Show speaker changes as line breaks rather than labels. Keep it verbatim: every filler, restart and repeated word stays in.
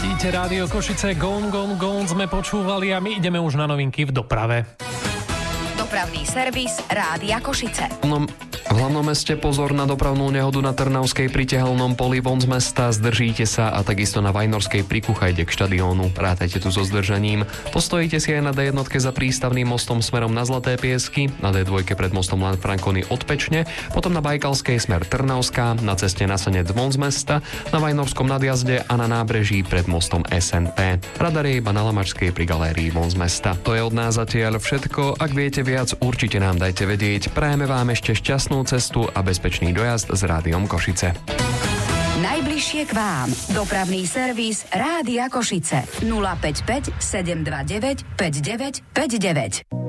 Ladíte Rádio Košice, Gone, Gone, Gone sme počúvali a my ideme už na novinky v doprave.
Dopravný servis Rádia Košice.
No, v hlavnom meste pozor na dopravnú nehodu na Trnavskej pri Tehelnom poli von z mesta, zdržíte sa, a takisto na Vajnorskej pri Kuchajde k štadiónu. Rátajte tu so zdržaním. Postojíte si aj na dé jedna za prístavným mostom smerom na Zlaté Piesky, na dé dva pred mostom Lanfranconi od Pečne, potom na Bajkalskej smer Trnavská, na ceste na Senec von z mesta, na Vajnorskom nadjazde a na nábreží pred mostom es en pé. Radar je iba na Lamačskej pri galérii von z mesta. To je od nás zatiaľ všetko. Ak viete viac, určite nám dajte vedieť. Prajeme vám ešte šťastnú cestu a bezpečný dojazd s Rádiom Košice.
Najbližšie k vám. Dopravný servis Rádia Košice. nula päť päť sedem dva deväť päť deväť päť deväť.